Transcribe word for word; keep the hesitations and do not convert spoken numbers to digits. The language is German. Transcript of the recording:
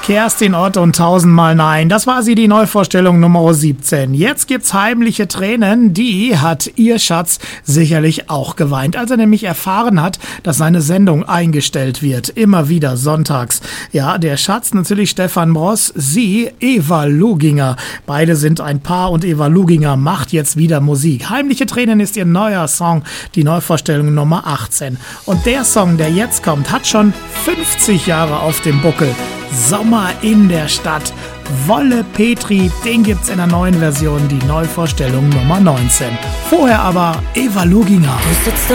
Kerstin Ott und tausendmal Nein. Das war sie, die Neuvorstellung Nummer siebzehn. Jetzt gibt's heimliche Tränen. Die hat ihr Schatz sicherlich auch geweint, als er nämlich erfahren hat, dass seine Sendung eingestellt wird. Immer wieder sonntags. Ja, der Schatz natürlich Stefan Bross, sie Eva Luginger. Beide sind ein Paar und Eva Luginger macht jetzt wieder Musik. Heimliche Tränen ist ihr neuer Song, die Neuvorstellung Nummer achtzehn. Und der Song, der jetzt kommt, hat schon fünfzig Jahre auf dem Buckel. Sommer in der Stadt. Wolle Petri, den gibt's in der neuen Version, die Neuvorstellung Nummer neunzehn. Vorher aber Eva Luginger. Du sitzt